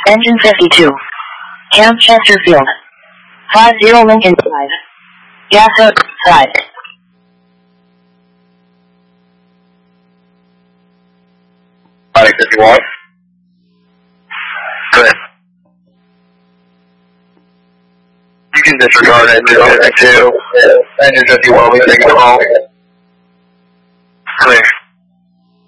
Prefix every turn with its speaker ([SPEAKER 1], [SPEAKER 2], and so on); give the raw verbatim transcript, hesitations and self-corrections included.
[SPEAKER 1] Engine fifty-two. Camp Chesterfield. five zero Lincoln Drive. Gas outside.
[SPEAKER 2] Body fifty-one. Good. You can disregard engine fifty-two. Engine fifty-one, we take the call. Clear.